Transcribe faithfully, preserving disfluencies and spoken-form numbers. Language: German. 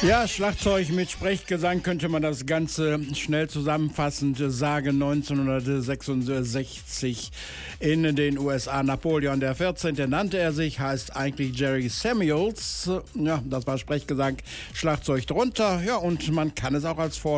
Ja, Schlagzeug mit Sprechgesang könnte man das Ganze schnell zusammenfassend sagen. neunzehnhundertsechsundsechzig in den U S A. Napoleon der vierzehnte nannte er sich, heißt eigentlich Jerry Samuels. Ja, das war Sprechgesang, Schlagzeug drunter. Ja, und man kann es auch als Vor